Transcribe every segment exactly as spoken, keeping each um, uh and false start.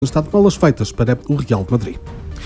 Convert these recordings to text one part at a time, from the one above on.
Está de malas feitas para o Real de Madrid.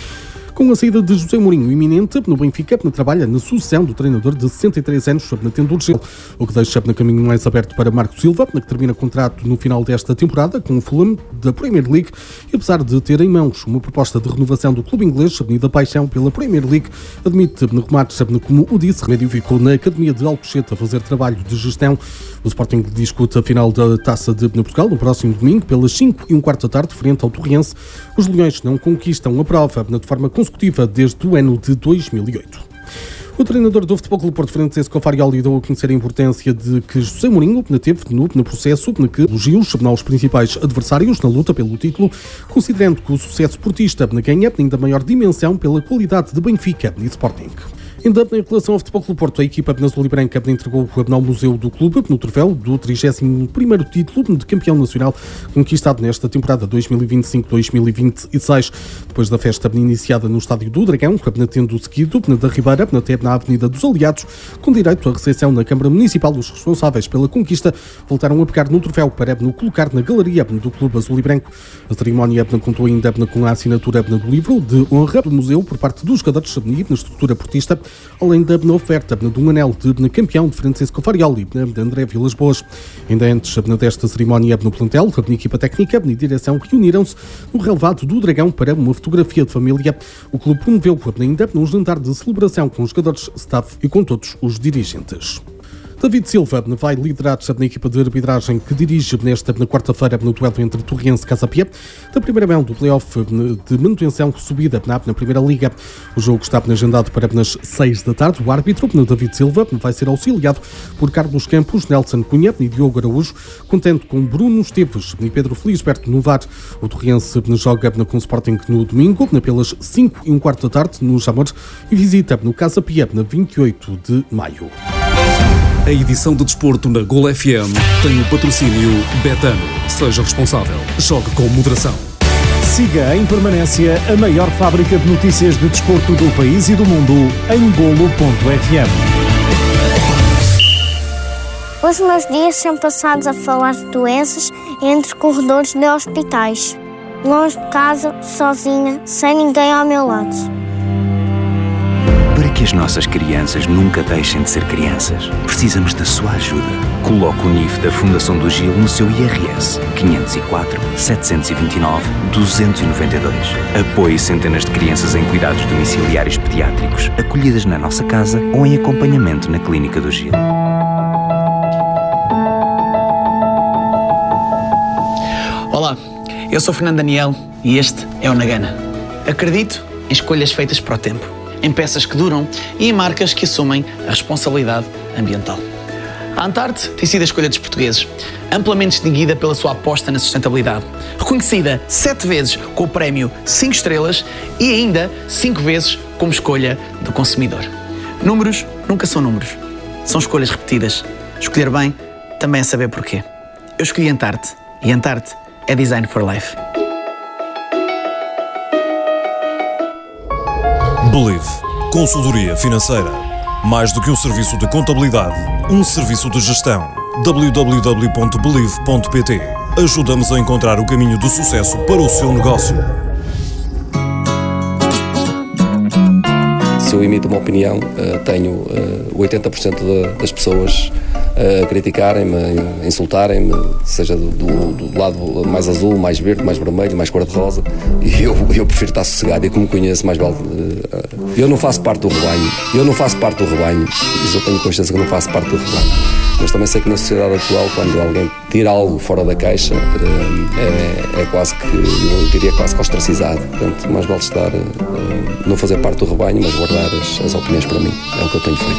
Com a saída de José Mourinho iminente, no Benfica trabalha na sucessão do treinador de sessenta e três anos, tendo urgente, o que deixa no caminho mais aberto para Marco Silva, que termina contrato no final desta temporada com o Fulham da Premier League, e apesar de ter em mãos uma proposta de renovação do clube inglês, da paixão pela Premier League, admite no remate, como o disse, Remédio ficou na Academia de Alcochete a fazer trabalho de gestão. O Sporting discute a final da Taça de Portugal no próximo domingo, pelas cinco e um quarto da tarde, frente ao Torrense. Os Leões não conquistam a prova de forma consecutiva desde o ano de dois mil e oito. O treinador do Futebol Clube Porto, Francisco Farioli, deu a conhecer a importância de que José Mourinho teve no, no processo de que elogios aos principais adversários na luta pelo título, considerando que o sucesso portista ganha ainda maior dimensão pela qualidade de Benfica e Sporting. Ainda em relação ao Futebol Clube Porto, a equipa na Azul e Branca entregou ao Museu do Clube no troféu do trigésimo primeiro título de campeão nacional conquistado nesta temporada dois mil e vinte e cinco dois mil e vinte e seis. Depois da festa iniciada no Estádio do Dragão, tendo seguido da Ribeira até na Avenida dos Aliados, com direito à recepção na Câmara Municipal, os responsáveis pela conquista voltaram a pegar no troféu para no colocar na galeria do Clube Azul e Branco. A cerimónia contou ainda com a assinatura do livro de honra do museu por parte dos jogadores na estrutura portista, além da oferta de um anel de campeão de Francisco Farioli, de André Vilas Boas. Ainda antes desta cerimónia no plantel, a equipa técnica e direção reuniram-se no relevado do Dragão para uma fotografia de família. O clube promoveu ainda um jantar de celebração com os jogadores, staff e com todos os dirigentes. David Silva vai liderar a equipa de arbitragem que dirige nesta na quarta-feira no duelo entre Torrense e Casa Pia, da primeira mão do play-off de manutenção subida na, na Primeira Liga. O jogo está agendado para as seis da tarde. O árbitro, David Silva, vai ser auxiliado por Carlos Campos, Nelson Cunha e Diogo Araújo, contando com Bruno Esteves e Pedro Felisberto no V A R. O Torrense joga com o Sporting no domingo, pelas cinco e um quarto da tarde, no Jamor, e visita no Casa Pia, na vinte e oito de maio. A edição de desporto na Gol F M tem o patrocínio Betano. Seja responsável. Jogue com moderação. Siga em permanência a maior fábrica de notícias de desporto do país e do mundo em golo ponto f m. Os meus dias são passados a falar de doenças entre corredores de hospitais. Longe de casa, sozinha, sem ninguém ao meu lado. Para que as nossas crianças nunca deixem de ser crianças, precisamos da sua ajuda. Coloque o N I F da Fundação do Gil no seu I R S quinhentos e quatro, setecentos e vinte e nove, duzentos e noventa e dois. Apoie centenas de crianças em cuidados domiciliários pediátricos, acolhidas na nossa casa ou em acompanhamento na Clínica do Gil. Olá, eu sou Fernando Daniel e este é o Nagana. Acredito em escolhas feitas para o tempo, em peças que duram e em marcas que assumem a responsabilidade ambiental. A Antarte tem sido a escolha dos portugueses, amplamente distinguida pela sua aposta na sustentabilidade, reconhecida sete vezes com o prémio cinco estrelas e ainda cinco vezes como escolha do consumidor. Números nunca são números, são escolhas repetidas. Escolher bem também é saber porquê. Eu escolhi Antarte e Antarte é Design for Life. Believe. Consultoria financeira. Mais do que um serviço de contabilidade, um serviço de gestão. w w w ponto believe ponto p t. Ajuda-nos a encontrar o caminho do sucesso para o seu negócio. Se eu emito uma opinião, tenho oitenta por cento das pessoas a criticarem-me, a insultarem-me, seja do, do, do lado mais azul, mais verde, mais vermelho, mais cor-de-rosa, e eu, eu prefiro estar sossegado, e como conheço mais vale. Eu não faço parte do rebanho, eu não faço parte do rebanho, isso eu tenho consciência que eu não faço parte do rebanho, mas também sei que na sociedade atual, quando alguém tira algo fora da caixa, é, é quase que, eu diria quase que ostracizado. Portanto, mais vale estar, não fazer parte do rebanho, mas guardar as, as opiniões para mim, é o que eu tenho feito.